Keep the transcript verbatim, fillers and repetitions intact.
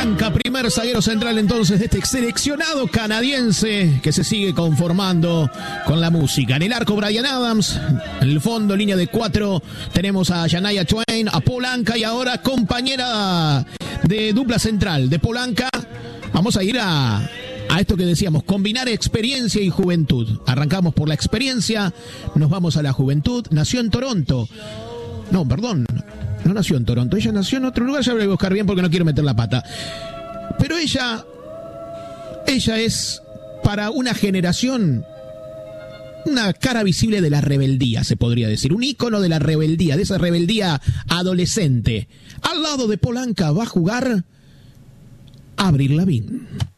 Polanca, primer zaguero central entonces de este seleccionado canadiense que se sigue conformando con la música. En el arco Bryan Adams, en el fondo línea de cuatro tenemos a Shania Twain, a Polanca y ahora compañera de dupla central de Polanca. Vamos a ir a, a esto que decíamos, combinar experiencia y juventud. Arrancamos por la experiencia, nos vamos a la juventud. Nació en Toronto. No, perdón. No nació en Toronto, ella nació en otro lugar, ya voy a buscar bien porque no quiero meter la pata. Pero ella, ella es para una generación una cara visible de la rebeldía, se podría decir. Un ícono de la rebeldía, de esa rebeldía adolescente. Al lado de Polanca va a jugar Avril Lavigne.